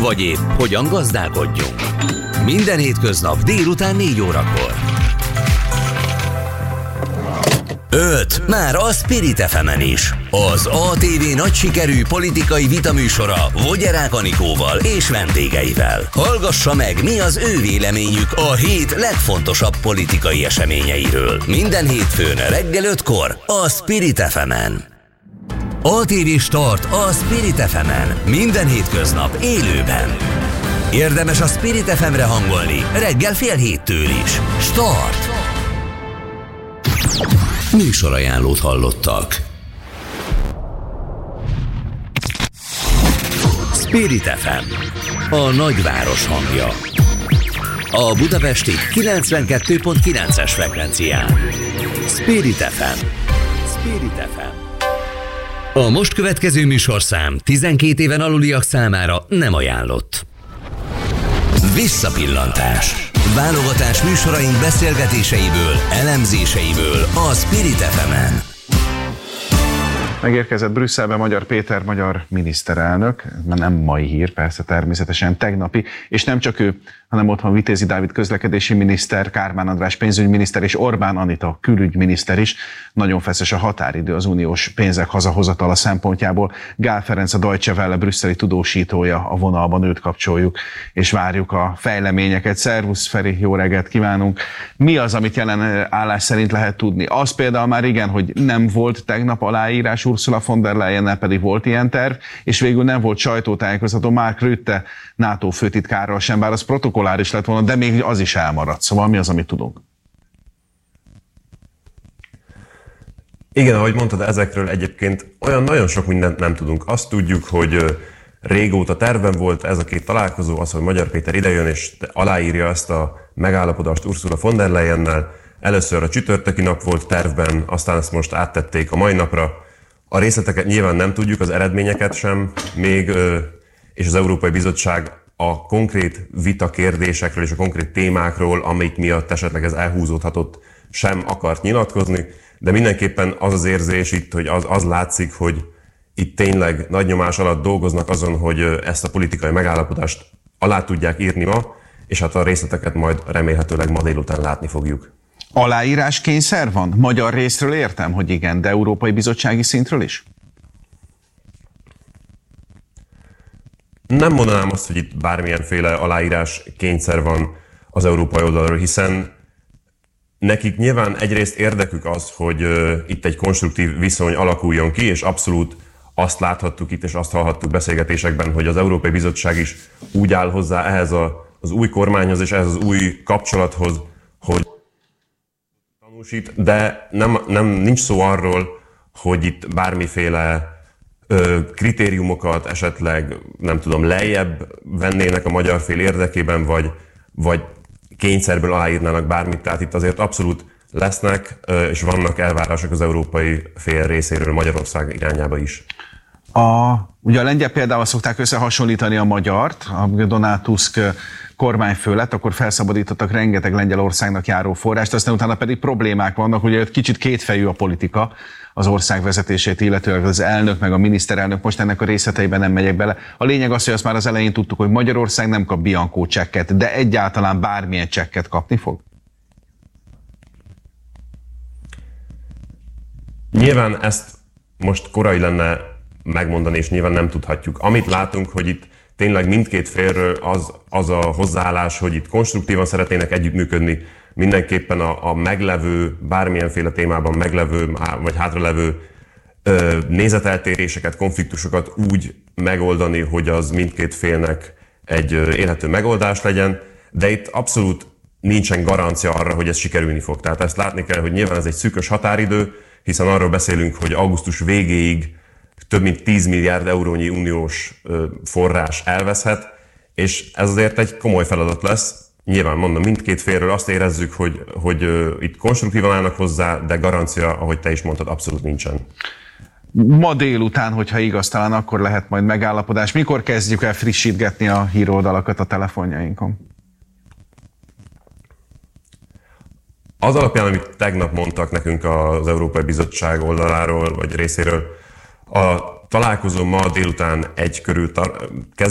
Vagy épp hogyan gazdálkodjunk? Minden hétköznap délután 4 órakor. 5. Már a Spirit FM-en is. Az ATV nagy sikerű politikai vitaműsora Vogyerák Anikóval és vendégeivel. Hallgassa meg, mi az ő véleményük a hét legfontosabb politikai eseményeiről. Minden hétfőn reggel 5-kor a Spirit FM-en. ATV Start a Spirit FM-en. Minden hétköznap élőben. Érdemes a Spirit FM-re hangolni reggel 6:30 is. Start! Műsorajánlót hallottak. Spirit FM, a nagyváros hangja. A budapesti 92.9-es frekvencián. Spirit FM. Spirit FM. A most következő műsorszám 12 éven aluliak számára nem ajánlott. Visszapillantás. Válogatás műsoraink beszélgetéseiből, elemzéseiből a Spirit FM-en. Megérkezett Brüsszelbe Magyar Péter magyar miniszterelnök, nem mai hír, persze természetesen tegnapi, és nem csak ő, hanem ott van Vitézi Dávid közlekedési miniszter, Kármán András pénzügyminiszter és Orbán Anita külügyminiszter is. Nagyon feszes a határidő az uniós pénzek hazahozatala szempontjából. Gál Ferenc, a Deutsche Welle brüsszeli tudósítója a vonalban, őt kapcsoljuk, és várjuk a fejleményeket. Szervusz Feri, jó reggelt kívánunk! Mi az, amit jelen állás szerint lehet tudni? Az például már igen, hogy nem volt tegnap aláírás Ursula von der Leyennel, pedig volt ilyen terv, és végül nem volt sajtótájékoztató Mark Rutte NATO főtitkárral sem, bár az protokolláris lett volna, de még az is elmaradt. Szóval mi az, amit tudunk? Igen, ahogy mondtad, ezekről egyébként olyan nagyon sok mindent nem tudunk. Azt tudjuk, hogy régóta tervben volt ez a két találkozó, az, hogy Magyar Péter idejön és aláírja ezt a megállapodást Ursula von der Leyennel. Először a csütörtöki nap volt tervben, aztán ezt most áttették a mai napra. A részleteket nyilván nem tudjuk, az eredményeket sem még, és az Európai Bizottság a konkrét vita kérdésekről és a konkrét témákról, amik miatt esetleg ez elhúzódhatott, sem akart nyilatkozni, de mindenképpen az az érzés itt, hogy az látszik, hogy itt tényleg nagy nyomás alatt dolgoznak azon, hogy ezt a politikai megállapodást alá tudják írni ma, és hát a részleteket majd remélhetőleg ma délután látni fogjuk. Aláírás kényszer van? Magyar részről értem, hogy igen, de Európai Bizottsági szintről is? Nem mondanám azt, hogy itt bármilyenféle aláírás kényszer van az európai oldalról, hiszen nekik nyilván egyrészt érdekük az, hogy itt egy konstruktív viszony alakuljon ki, és abszolút azt láthattuk itt, és azt hallhattuk beszélgetésekben, hogy az Európai Bizottság is úgy áll hozzá ehhez az új kormányhoz és ehhez az új kapcsolathoz, hogy tanúsít, de nincs szó arról, hogy itt bármiféle kritériumokat esetleg, nem tudom, lejjebb vennének a magyar fél érdekében, vagy kényszerből aláírnának bármit. Tehát itt azért abszolút lesznek, és vannak elvárások az európai fél részéről Magyarország irányába is. Ugye a lengyel példával szokták összehasonlítani a magyart, amikor Donald Tusk kormányfő lett, akkor felszabadítottak rengeteg Lengyelországnak járó forrást, aztán utána pedig problémák vannak, ugye kicsit kétfejű a politika az ország vezetését, illetőleg az elnök meg a miniszterelnök, most ennek a részleteiben nem megyek bele. A lényeg az, hogy azt már az elején tudtuk, hogy Magyarország nem kap bianco csekket, de egyáltalán bármilyen csekket kapni fog? Nyilván ezt most korai lenne megmondani, és nyilván nem tudhatjuk. Amit látunk, hogy itt tényleg mindkét félről az a hozzáállás, hogy itt konstruktívan szeretnének együttműködni, mindenképpen a meglevő, bármilyenféle témában meglevő, vagy hátralevő nézeteltéréseket, konfliktusokat úgy megoldani, hogy az mindkét félnek egy élhető megoldás legyen, de itt abszolút nincsen garancia arra, hogy ez sikerülni fog. Tehát ezt látni kell, hogy nyilván ez egy szűkös határidő, hiszen arról beszélünk, hogy augusztus végéig több mint 10 milliárd eurónyi uniós forrás elveszhet, és ez azért egy komoly feladat lesz. Nyilván mondom, mindkét félről azt érezzük, hogy itt konstruktívan állnak hozzá, de garancia, ahogy te is mondtad, abszolút nincsen. Ma délután, hogyha igaz, talán akkor lehet majd megállapodás. Mikor kezdjük el frissítgetni a híroldalakat a telefonjainkon? Az alapján, amit tegnap mondtak nekünk az Európai Bizottság oldaláról, vagy részéről, a találkozó ma délután 1 körül kezdődik.